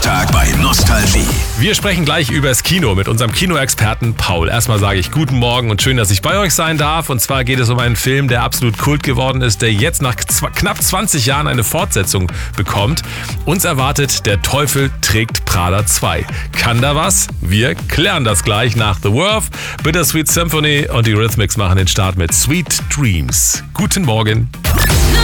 Tag bei Nostalgie. Wir sprechen gleich übers Kino mit unserem Kinoexperten Paul. Erstmal sage ich guten Morgen und schön, dass ich bei euch sein darf. Und zwar geht es um einen Film, der absolut Kult geworden ist, der jetzt nach knapp 20 Jahren eine Fortsetzung bekommt. Uns erwartet Der Teufel trägt Prada 2. Kann da was? Wir klären das gleich nach The Worth. Bittersweet Symphony und die Rhythmics machen den Start mit Sweet Dreams. Guten Morgen.